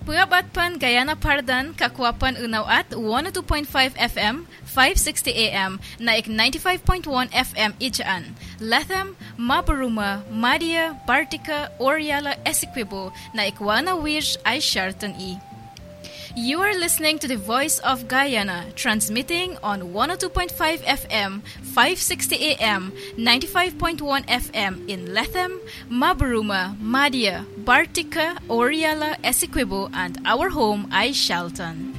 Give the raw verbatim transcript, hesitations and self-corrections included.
Pungabat pan Guyana Pardan, Kakwapan Unaw at one oh two point five F M, five sixty A M, naik ninety-five point one F M Ijaan. Latham, Mabaruma, Madia, Bartica, Oriala, Essequibo, naik Wana Wirj ay Shartan E. You are listening to the Voice of Guyana, transmitting on one oh two point five F M, five sixty A M, ninety-five point one F M in Lethem, Mabaruma, Madia, Bartica, Oriala, Essequibo, and our home, ay Shalton.